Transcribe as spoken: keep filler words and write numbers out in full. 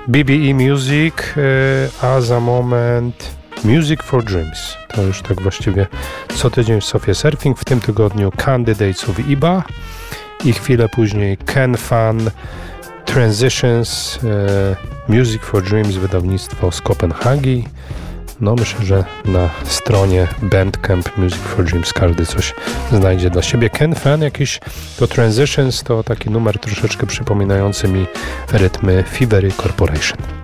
B B E Music, a za moment Music for Dreams. To już tak właściwie co tydzień w Sofie Surfing. W tym tygodniu Candidates of I B A i chwilę później Ken Fan, Transitions, Music for Dreams, wydawnictwo z Kopenhagi. No myślę, że na stronie Bandcamp Music for Dreams każdy coś znajdzie dla siebie. Ken Fan, jakiś to Transitions, to taki numer troszeczkę przypominający mi rytmy Fevery Corporation.